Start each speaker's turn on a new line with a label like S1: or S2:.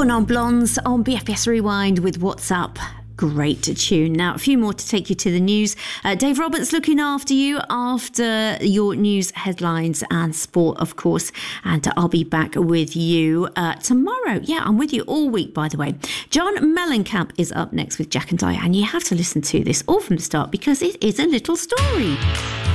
S1: Non Blondes on BFBS Rewind with What's Up. Great tune. Now, a few more to take you to the news. Dave Roberts looking after you after your news headlines and sport, of course. And I'll be back with you tomorrow. Yeah, I'm with you all week, by the way. John Mellencamp is up next with Jack and Diane. You have to listen to this all from the start because it is a little story.